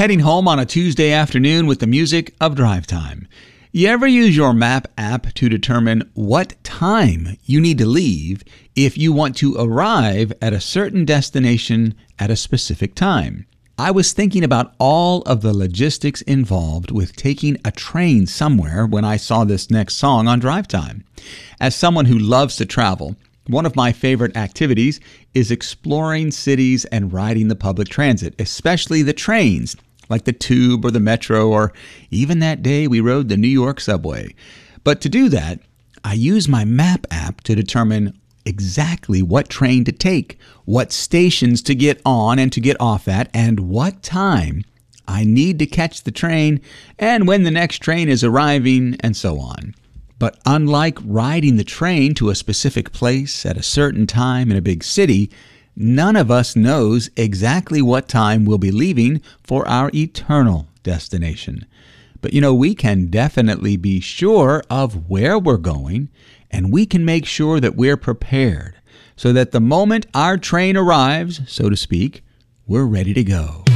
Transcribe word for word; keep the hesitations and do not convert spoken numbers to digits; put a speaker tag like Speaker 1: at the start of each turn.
Speaker 1: heading home on a Tuesday afternoon with the music of Drive Time. You ever use your map app to determine what time you need to leave if you want to arrive at a certain destination at a specific time? I was thinking about all of the logistics involved with taking a train somewhere when I saw this next song on Drive Time. As someone who loves to travel, one of my favorite activities is exploring cities and riding the public transit, especially the trains, like the tube or the metro, or even that day we rode the New York subway. But to do that, I use my map app to determine exactly what train to take, what stations to get on and to get off at, and what time I need to catch the train, and when the next train is arriving, and so on. But unlike riding the train to a specific place at a certain time in a big city, none of us knows exactly what time we'll be leaving for our eternal destination. But you know, we can definitely be sure of where we're going, and we can make sure that we're prepared so that the moment our train arrives, so to speak, we're ready to go.